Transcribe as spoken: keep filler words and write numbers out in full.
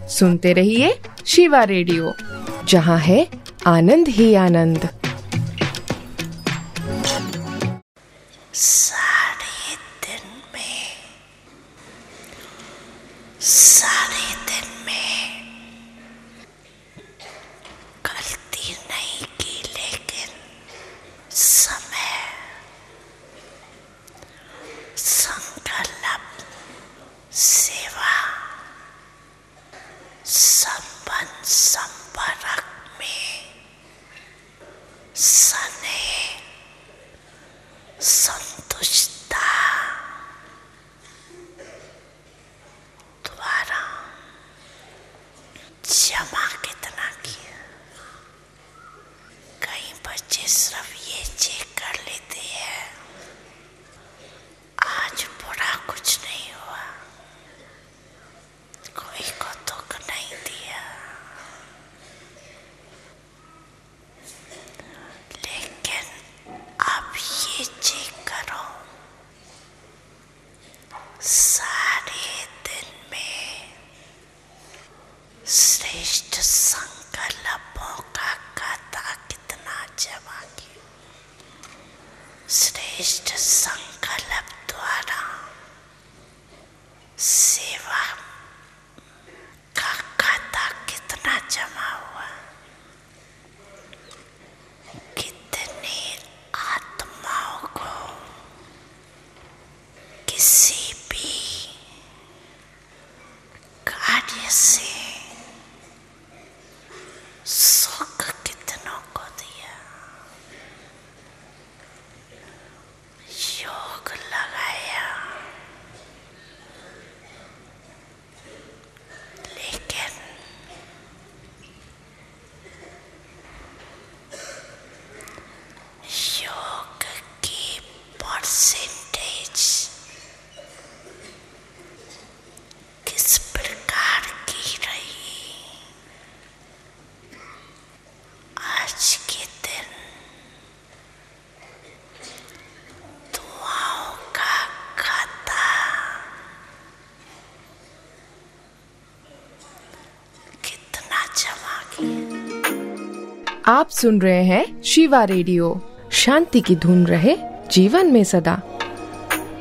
सुनते रहिए शिवा रेडियो, जहाँ है आनंद ही आनंद। सारे दिन में सारे दिन में गलती नहीं की, लेकिन समय, संकल्प, सेवा, संबंध, संपर्क में स्नेह, संतुष्टता द्वारा जमा कितना किया। कई बच्चे सिर्फ ये चेक कर लेते हैं, आज बुरा कुछ नहीं हुआ, कोई को दुख नहीं दिया, लेकिन अब ये चेक करो, सारे दिन में श्रेष्ठ संकल्पों का खाता कितना जमा किया। श्रेष्ठ संकल्प द्वारा सेवा का खाता कितना जमा हुआ। कितने आत्माओं को किसी भी कार्य से सुख कितनों को दिया। योग लगाया, लेकिन योग की परसेंटेज किस प्रकार की रही। आज के दिन दुआओं का खाता कितना जमा किया। आप सुन रहे हैं शिवा रेडियो। शांति की धुन रहे जीवन में सदा।